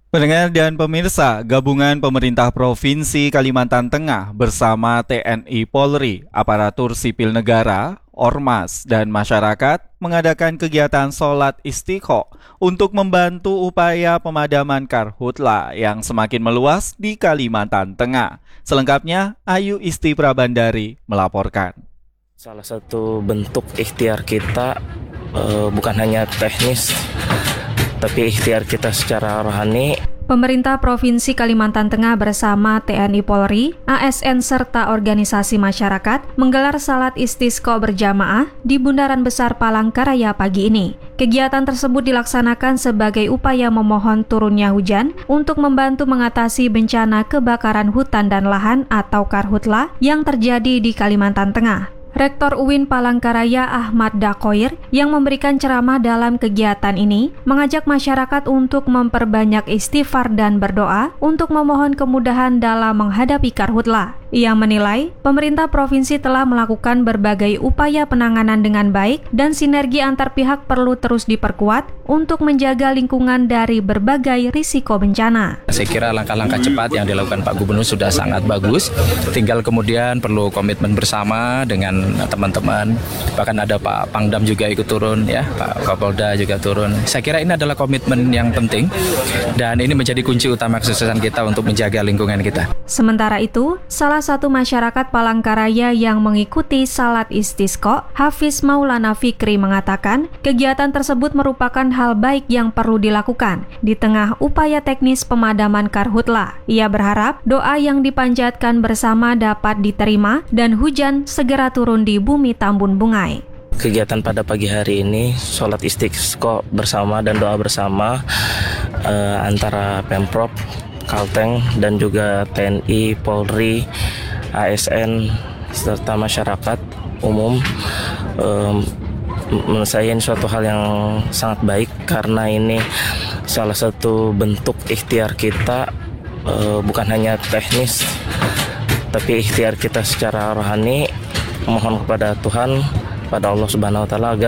Pendengar dan pemirsa, gabungan pemerintah Provinsi Kalimantan Tengah bersama TNI Polri, aparatur sipil negara, ormas, dan masyarakat mengadakan kegiatan sholat istiqo untuk membantu upaya pemadaman karhutla yang semakin meluas di Kalimantan Tengah. Selengkapnya, Ayu Isti Prabandari melaporkan. Salah satu bentuk ikhtiar kita bukan hanya teknis, tapi ikhtiar kita secara rohani. Pemerintah Provinsi Kalimantan Tengah bersama TNI Polri, ASN serta organisasi masyarakat menggelar salat istisqa berjamaah di Bundaran Besar Palangkaraya pagi ini. Kegiatan tersebut dilaksanakan sebagai upaya memohon turunnya hujan untuk membantu mengatasi bencana kebakaran hutan dan lahan atau karhutla yang terjadi di Kalimantan Tengah. Rektor UIN Palangkaraya Ahmad Dakoir yang memberikan ceramah dalam kegiatan ini mengajak masyarakat untuk memperbanyak istighfar dan berdoa untuk memohon kemudahan dalam menghadapi karhutla. Ia menilai pemerintah provinsi telah melakukan berbagai upaya penanganan dengan baik dan sinergi antar pihak perlu terus diperkuat untuk menjaga lingkungan dari berbagai risiko bencana. Saya kira langkah-langkah cepat yang dilakukan Pak Gubernur sudah sangat bagus. Tinggal kemudian perlu komitmen bersama dengan teman-teman. Bahkan ada Pak Pangdam juga ikut turun, ya, Pak Kapolda juga turun. Saya kira ini adalah komitmen yang penting dan ini menjadi kunci utama kesuksesan kita untuk menjaga lingkungan kita. Sementara itu, salah satu masyarakat Palangkaraya yang mengikuti salat istisqa, Hafiz Maulana Fikri mengatakan, kegiatan tersebut merupakan hal baik yang perlu dilakukan di tengah upaya teknis pemadaman karhutla. Ia berharap doa yang dipanjatkan bersama dapat diterima dan hujan segera turun di bumi Tambun Bungai. Kegiatan pada pagi hari ini, sholat istisqa bersama dan doa bersama antara Pemprov, Kalteng, dan juga TNI, Polri, ASN, serta masyarakat umum. Menurut saya ini suatu hal yang sangat baik karena ini salah satu bentuk ikhtiar kita, bukan hanya teknis, tapi ikhtiar kita secara rohani, mohon kepada Tuhan, pada Allah Subhanahu Wa Taala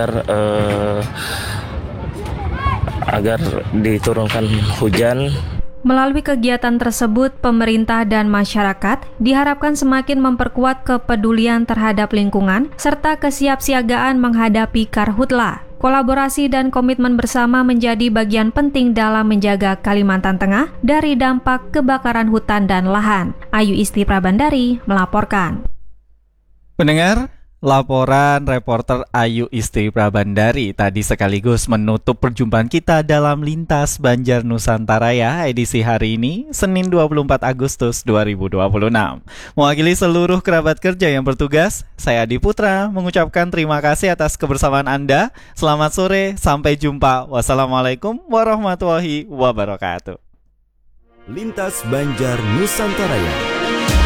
agar diturunkan hujan. Melalui kegiatan tersebut, pemerintah dan masyarakat diharapkan semakin memperkuat kepedulian terhadap lingkungan serta kesiapsiagaan menghadapi karhutla. Kolaborasi dan komitmen bersama menjadi bagian penting dalam menjaga Kalimantan Tengah dari dampak kebakaran hutan dan lahan. Ayu Isti Prabandari melaporkan. Pendengar, laporan reporter Ayu Isti Prabandari tadi sekaligus menutup perjumpaan kita dalam Lintas Banjar Nusantara ya, edisi hari ini, Senin 24 Agustus 2026. Mewakili seluruh kerabat kerja yang bertugas, saya Adi Putra mengucapkan terima kasih atas kebersamaan Anda. Selamat sore, sampai jumpa. Wassalamualaikum warahmatullahi wabarakatuh. Lintas Banjar Nusantara.